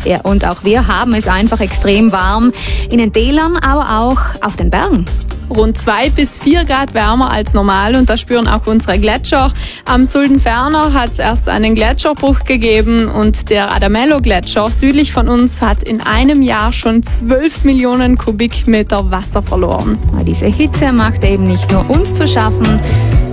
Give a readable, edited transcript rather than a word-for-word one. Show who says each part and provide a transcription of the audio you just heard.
Speaker 1: Ja, und auch wir haben es einfach extrem warm. In den Tälern, aber auch auf den Bergen.
Speaker 2: Rund 2 bis 4 Grad wärmer als normal und das spüren auch unsere Gletscher. Am Suldenferner hat es erst einen Gletscherbruch gegeben und der Adamello-Gletscher südlich von uns hat in einem Jahr schon 12 Millionen Kubikmeter Wasser verloren.
Speaker 1: Diese Hitze macht eben nicht nur uns zu schaffen,